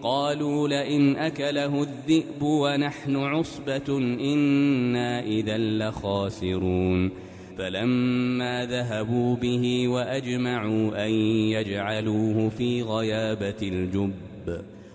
قالوا لئن أكله الذئب ونحن عصبة إنا إذا لخاسرون فلما ذهبوا به وأجمعوا أن يجعلوه في غيابة الجب